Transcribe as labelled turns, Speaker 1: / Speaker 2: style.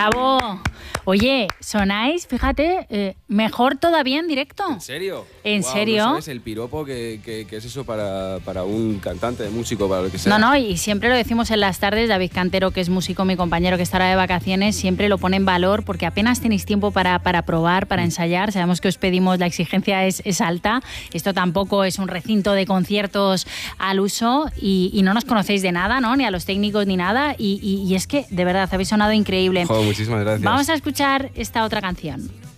Speaker 1: ¡Bravo! Oye, sonáis, fíjate, mejor todavía en directo.
Speaker 2: ¿En serio?
Speaker 1: ¿En
Speaker 2: Wow,
Speaker 1: serio?
Speaker 2: ¿No sabes el piropo que es eso para un cantante de músico, para lo que sea?
Speaker 1: No, y siempre lo decimos en las tardes. David Cantero, que es músico, mi compañero que está ahora de vacaciones, siempre lo pone en valor porque apenas tenéis tiempo para probar, para ensayar. Sabemos que os pedimos, la exigencia es alta. Esto tampoco es un recinto de conciertos al uso y no nos conocéis de nada, ¿no? Ni a los técnicos ni nada. Y es que, de verdad, habéis sonado increíble.
Speaker 2: Joder, muchísimas gracias.
Speaker 1: Vamos a escuchar esta otra canción.